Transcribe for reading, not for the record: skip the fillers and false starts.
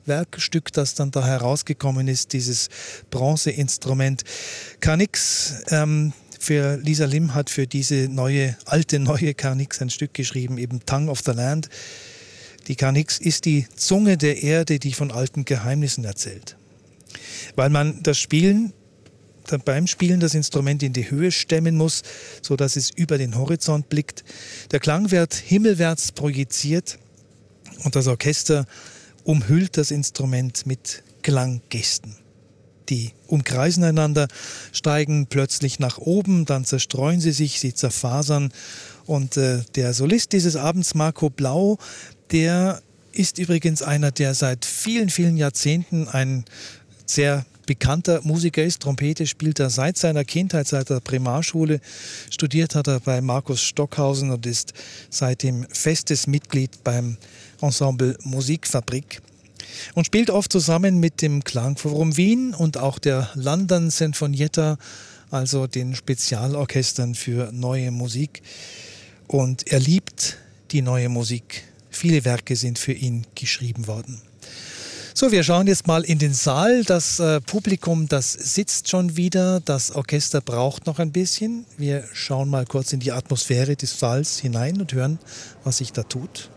Werkstück, das dann da herausgekommen ist, dieses Bronzeinstrument. Carnix, für Lisa Lim hat für diese alte neue Carnix ein Stück geschrieben, eben Tongue of the Land. Die Carnix ist die Zunge der Erde, die von alten Geheimnissen erzählt. Weil man beim Spielen das Instrument in die Höhe stemmen muss, sodass es über den Horizont blickt. Der Klang wird himmelwärts projiziert und das Orchester umhüllt das Instrument mit Klanggesten. Die umkreisen einander, steigen plötzlich nach oben, dann zerstreuen sie zerfasern. Und der Solist dieses Abends, Marco Blau, der ist übrigens einer, der seit vielen, vielen Jahrzehnten ein sehr bekannter Musiker ist. Trompete spielt er seit seiner Kindheit, seit der Primarschule. Studiert hat er bei Markus Stockhausen und ist seitdem festes Mitglied beim Ensemble Musikfabrik. Und spielt oft zusammen mit dem Klangforum Wien und auch der London Sinfonietta, also den Spezialorchestern für neue Musik. Und er liebt die neue Musik. Viele Werke sind für ihn geschrieben worden. So, wir schauen jetzt mal in den Saal. Das Publikum, das sitzt schon wieder. Das Orchester braucht noch ein bisschen. Wir schauen mal kurz in die Atmosphäre des Saals hinein und hören, was sich da tut.